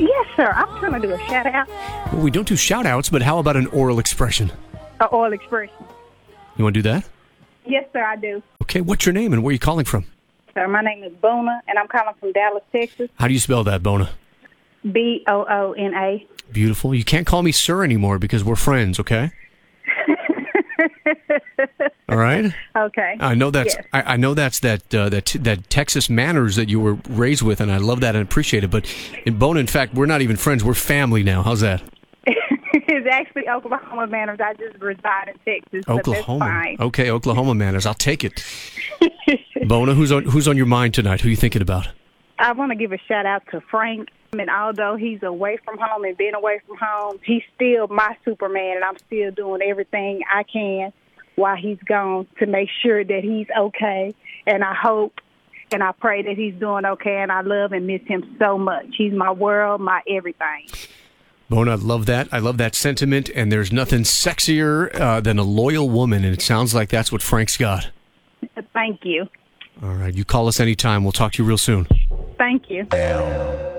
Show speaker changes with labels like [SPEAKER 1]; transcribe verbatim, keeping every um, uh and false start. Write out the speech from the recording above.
[SPEAKER 1] Yes, sir. I'm trying to do a shout out.
[SPEAKER 2] Well, we don't do shout-outs, but how about an oral expression?
[SPEAKER 1] An oral expression.
[SPEAKER 2] You want to do that?
[SPEAKER 1] Yes, sir, I do.
[SPEAKER 2] Okay, what's your name and where are you calling from?
[SPEAKER 1] Sir, my name is Bona, and I'm calling from Dallas, Texas.
[SPEAKER 2] How do you spell that, Bona?
[SPEAKER 1] B O O N A.
[SPEAKER 2] Beautiful. You can't call me sir anymore because we're friends, okay? All right.
[SPEAKER 1] Okay.
[SPEAKER 2] I know that's
[SPEAKER 1] Yes.
[SPEAKER 2] I, I know that's that uh, that that Texas manners that you were raised with, and I love that and appreciate it. But in Bona, in fact, we're not even friends. We're family now. How's that?
[SPEAKER 1] It's actually Oklahoma manners. I just reside in Texas.
[SPEAKER 2] Oklahoma.
[SPEAKER 1] But that's fine.
[SPEAKER 2] Okay, Oklahoma manners. I'll take it. Bona, who's on who's on your mind tonight? Who are you thinking about?
[SPEAKER 1] I want to give a shout out to Frank. I mean, although he's away from home and been away from home, he's still my Superman, and I'm still doing everything I can while he's gone to make sure that he's okay. And I hope and I pray that he's doing okay, and I love and miss him so much. He's my world, my everything.
[SPEAKER 2] Bona, I love that. I love that sentiment, and there's nothing sexier uh, than a loyal woman, and it sounds like that's what Frank's got.
[SPEAKER 1] Thank you.
[SPEAKER 2] All right, you call us anytime. We'll talk to you real soon.
[SPEAKER 1] Thank you.